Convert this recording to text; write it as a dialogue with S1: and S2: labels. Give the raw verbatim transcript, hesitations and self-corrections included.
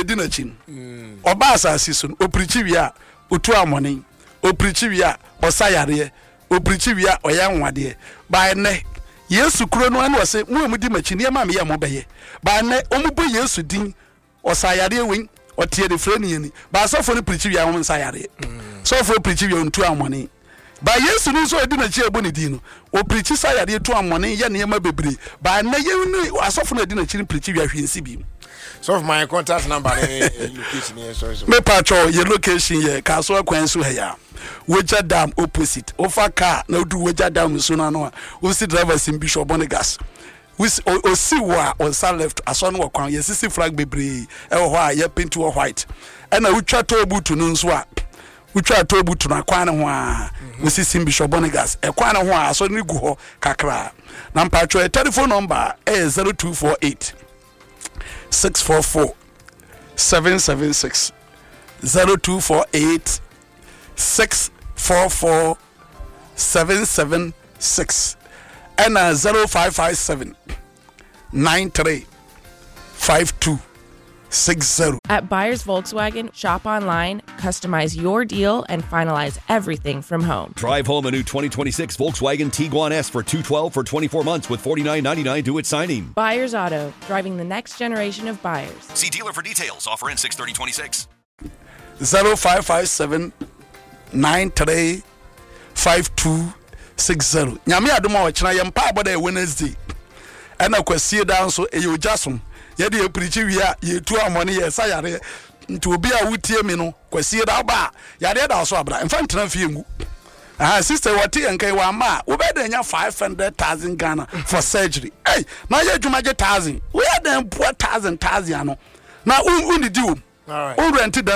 S1: edi na chin oba asase so o preach wi a otu amone o preach wi a osayare o preach wi a oyanwade ba ne Yesu kuro no ane wose mu emu di machi ne ma me ya mo beye ba ne omubo Yesu din osayare wen otie de frɛ ne yani ba sofo ne preach wi a won sayare sofo preach wi ontu amone ba Yesu no so edi na chi ebo ne din no o preach sayare tu amone ye ne ma bebre ba ne ye ne asofo na edi na chi preach wi a hwensi bi
S2: so my contact number and location here so so
S1: me patro your location here Kaso Kwensu here Weja Dam opposite ofa car na do Weja Dam so na no we see drivers in Bishop Bonigas we o see wa on side left aso no kwan yes see flag bebre e ho a ye paint to white and na we twa to butu no nso a we twa to butu na kwan ho a we see Bishop Bonigas e kwan ho a aso ni gu ho kakra na patro telephone number is zero two four eight six four four seven seven six zero two four eight six four four seven seven six and uh, zero five five seven nine three five two six zero.
S3: At Buyers Volkswagen, shop online, customize your deal, and finalize everything from home.
S4: Drive home a new twenty twenty-six Volkswagen Tiguan S for two hundred twelve for twenty-four months with forty-nine ninety-nine due at signing.
S3: Buyers Auto, driving the next generation of buyers.
S4: See dealer for details. Offer in six thirty twenty-six.
S1: zero five five seven nine three five two six zero. Nyame adoma wa china yempa aboda Wednesday. Ena kwasie dan so eyo jasum. Ye de preach wi a ye tu amone ye sayare nti obi a wutie mi no kwasie da ba yare da so abra mfa ntena fie ngu ah sister wati enkai wa ma wo be da nya five hundred thousand Ghana for surgery hey na ye dwuma je one thousand we ya den one thousand thousand no na un un di wo all right un rent